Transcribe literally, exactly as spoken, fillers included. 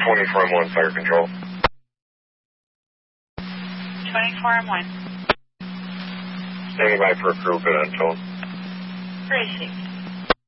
twenty-four M one, Fire Control. twenty-four M one. Standing by for a crew bid on tone. Appreciate it.